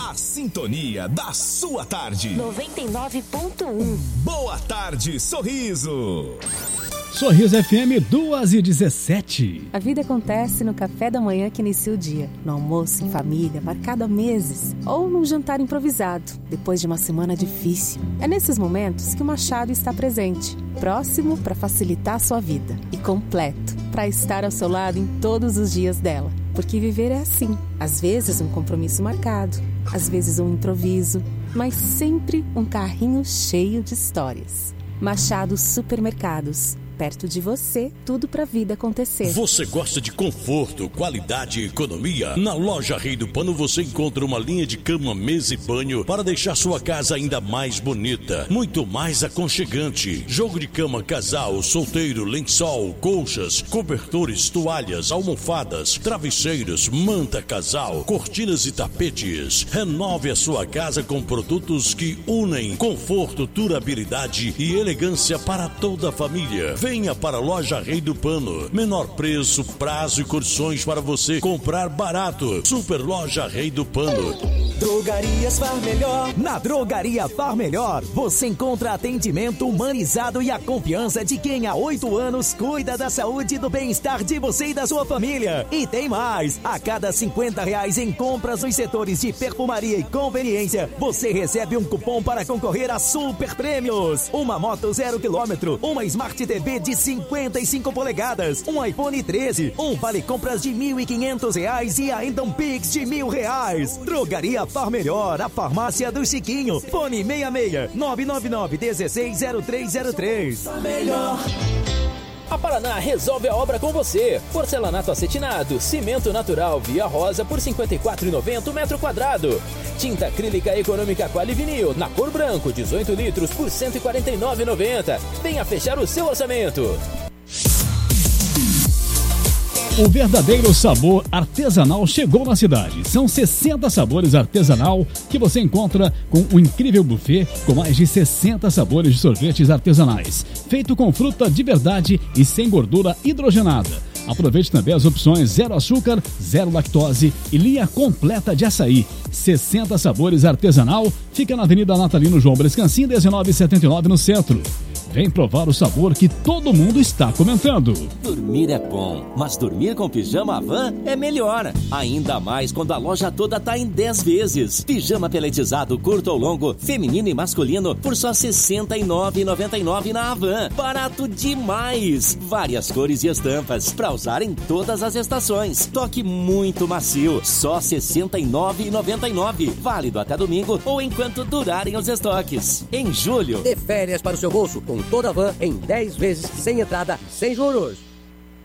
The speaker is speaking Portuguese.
A sintonia da sua tarde. 99.1. Boa tarde, Sorriso. Sorriso FM 2h17. A vida acontece no café da manhã que inicia o dia, no almoço em família, marcado há meses, ou num jantar improvisado, depois de uma semana difícil. É nesses momentos que o Machado está presente, próximo para facilitar a sua vida e completo para estar ao seu lado em todos os dias dela. Porque viver é assim, às vezes um compromisso marcado, às vezes um improviso, mas sempre um carrinho cheio de histórias. Machado Supermercados. Perto de você, tudo pra vida acontecer. Você gosta de conforto, qualidade e economia? Na loja Rei do Pano você encontra uma linha de cama, mesa e banho para deixar sua casa ainda mais bonita, muito mais aconchegante. Jogo de cama casal, solteiro, lençol, colchas, cobertores, toalhas, almofadas, travesseiros, manta casal, cortinas e tapetes. Renove a sua casa com produtos que unem conforto, durabilidade e elegância para toda a família. Venha para a loja Rei do Pano. Menor preço, prazo e condições para você comprar barato. Super Loja Rei do Pano. Drogarias Far Melhor. Na Drogaria Far Melhor, você encontra atendimento humanizado e a confiança de quem há 8 anos cuida da saúde e do bem-estar de você e da sua família. E tem mais! A cada R$50 em compras nos setores de perfumaria e conveniência, você recebe um cupom para concorrer a super prêmios. Uma moto 0 km, uma Smart TV de 55 polegadas, um iPhone 13, um vale compras de R$1.500 e ainda um Pix de R$1.000. Drogaria Far Melhor, a farmácia do Chiquinho. Fone 66-999-160303. Far Melhor. A Paraná resolve a obra com você. Porcelanato acetinado, cimento natural Via Rosa por R$ 54,90 metro quadrado. Tinta acrílica econômica Quali Vinil na cor branco, 18 litros por R$ 149,90. Venha fechar o seu orçamento. O verdadeiro sabor artesanal chegou na cidade. São 60 sabores artesanal que você encontra com um incrível buffet com mais de 60 sabores de sorvetes artesanais. Feito com fruta de verdade e sem gordura hidrogenada. Aproveite também as opções 0 açúcar, 0 lactose e linha completa de açaí. 60 sabores artesanal. Fica na Avenida Natalino João Brescancin, 1979 no centro. Vem provar o sabor que todo mundo está comentando. Dormir é bom, mas dormir com pijama Havan é melhor. Ainda mais quando a loja toda tá em 10 vezes. Pijama peletizado curto ou longo, feminino e masculino por só R$ 69,99 na Havan. Barato demais! Várias cores e estampas para usar em todas as estações. Toque muito macio, só R$ 69,99. Válido até domingo ou enquanto durarem os estoques. Em julho, dê férias para o seu bolso com toda a van em 10 vezes sem entrada, sem juros.